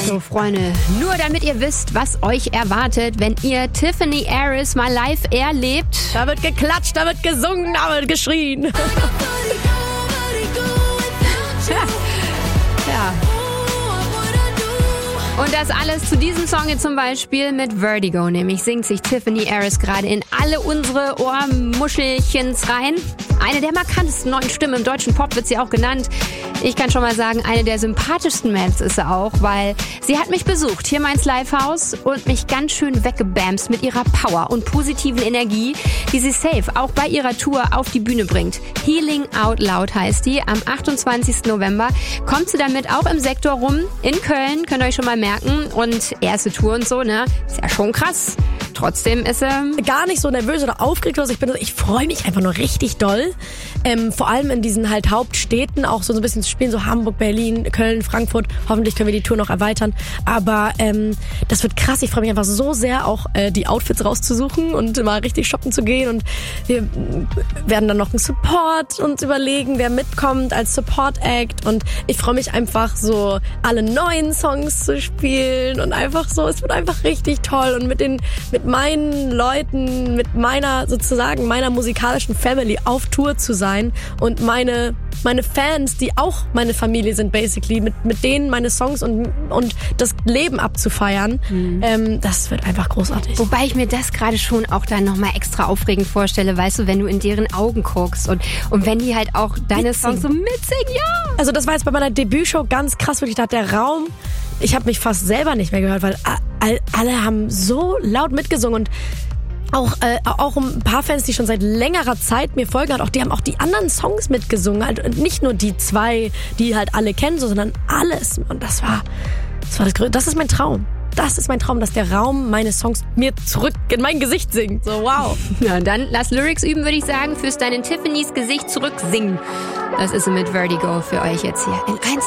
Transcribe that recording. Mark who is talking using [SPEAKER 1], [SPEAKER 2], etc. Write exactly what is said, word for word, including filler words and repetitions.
[SPEAKER 1] So, Freunde, nur damit ihr wisst, was euch erwartet, wenn ihr Tiffany Harris mal live erlebt.
[SPEAKER 2] Da wird geklatscht, da wird gesungen, da wird geschrien.
[SPEAKER 1] Ja. Ja. Und das alles zu diesem Song hier zum Beispiel mit Vertigo. Nämlich singt sich Tiffany Harris gerade in alle unsere Ohrmuschelchens rein. Eine der markantesten neuen Stimmen im deutschen Pop wird sie auch genannt. Ich kann schon mal sagen, eine der sympathischsten Mans ist sie auch, weil sie hat mich besucht, hier meins Livehouse, und mich ganz schön weggebamst mit ihrer Power und positiven Energie, die sie safe auch bei ihrer Tour auf die Bühne bringt. Healing Out Loud heißt die. Am achtundzwanzigsten November kommt sie damit auch im Sektor rum. In Köln, könnt ihr euch schon mal merken. Und erste Tour und so, ne? Ist ja schon krass. Trotzdem ist er... Ähm
[SPEAKER 2] gar nicht so nervös oder aufgeregt. Also ich bin, ich freue mich einfach nur richtig doll. Ähm, vor allem in diesen halt Hauptstädten auch so ein bisschen zu spielen. So Hamburg, Berlin, Köln, Frankfurt. Hoffentlich können wir die Tour noch erweitern. Aber ähm, das wird krass. Ich freue mich einfach so sehr, auch äh, die Outfits rauszusuchen und mal richtig shoppen zu gehen. Und wir werden dann noch einen Support uns überlegen, wer mitkommt als Support-Act. Und ich freue mich einfach so, alle neuen Songs zu spielen. Und einfach so, es wird einfach richtig toll. Und mit den mit meinen Leuten, mit meiner sozusagen meiner musikalischen Family auf Tour zu sein und meine meine Fans, die auch meine Familie sind basically, mit mit denen meine Songs und und das Leben abzufeiern, mhm. ähm, das wird einfach großartig.
[SPEAKER 1] Wobei ich mir das gerade schon auch dann nochmal extra aufregend vorstelle, weißt du, wenn du in deren Augen guckst und und wenn die halt auch deine Songs so mitsingen, ja.
[SPEAKER 2] Also das war jetzt bei meiner Debütshow ganz krass, wirklich, da hat der Raum, ich habe mich fast selber nicht mehr gehört, weil all, alle haben so laut mitgesungen und auch äh, auch ein paar Fans, die schon seit längerer Zeit mir folgen, hat auch die haben auch die anderen Songs mitgesungen, halt nicht nur die zwei, die halt alle kennen, so, sondern alles. Und das war das war das Größte. Das ist mein Traum. Das ist mein Traum, dass der Raum meine Songs mir zurück in mein Gesicht singt. So, wow.
[SPEAKER 1] Ja, dann lass Lyrics üben, würde ich sagen, fürs deinen Tiffany's Gesicht zurück singen. Das ist mit Vertigo für euch jetzt hier in eins